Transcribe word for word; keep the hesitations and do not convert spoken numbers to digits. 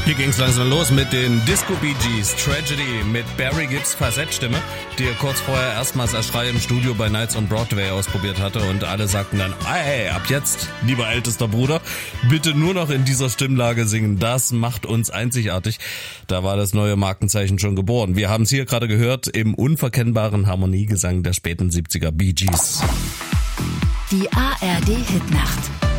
Hier ging's langsam los mit den Disco Bee Gees, Tragedy mit Barry Gibbs Falsettstimme, die er kurz vorher erstmals als Schrei im Studio bei Nights on Broadway ausprobiert hatte und alle sagten dann, hey, ab jetzt, lieber ältester Bruder, bitte nur noch in dieser Stimmlage singen, das macht uns einzigartig. Da war das neue Markenzeichen schon geboren. Wir haben es hier gerade gehört im unverkennbaren Harmoniegesang der späten siebziger Bee Gees. Die A R D Hitnacht.